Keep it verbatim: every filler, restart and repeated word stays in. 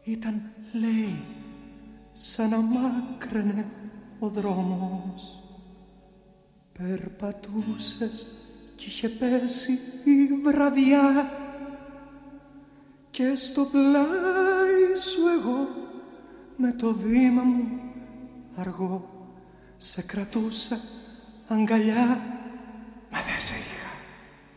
Ήταν, λέει, σαν να μάκραινε ο δρόμος. Περπατούσες κι είχε πέσει η βραδιά και στο πλάι σου εγώ με το βήμα μου αργό σε κρατούσα αγκαλιά. Μα δεν σε